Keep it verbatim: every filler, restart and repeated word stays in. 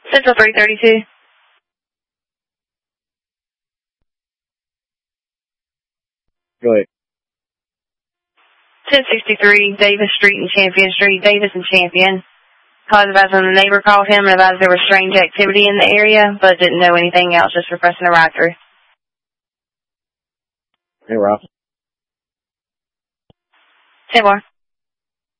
Central three thirty-two. Go ahead. ten sixty-three Davis Street and Champion Street, Davis and Champion. Called advising the neighbor called him and advised there was strange activity in the area, but didn't know anything else, just requesting a ride through. Hey, Ralph. ten more.